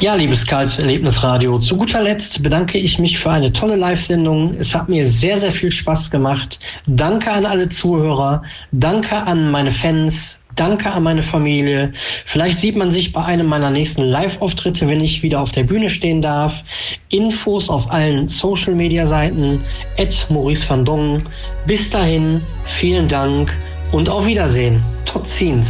Ja, liebes Karls Erlebnisradio, zu guter Letzt bedanke ich mich für eine tolle Live-Sendung. Es hat mir sehr, sehr viel Spaß gemacht. Danke an alle Zuhörer, danke an meine Fans, danke an meine Familie. Vielleicht sieht man sich bei einem meiner nächsten Live-Auftritte, wenn ich wieder auf der Bühne stehen darf. Infos auf allen Social-Media-Seiten, @Maurice van Dongen. Bis dahin, vielen Dank und auf Wiedersehen. Tot ziens.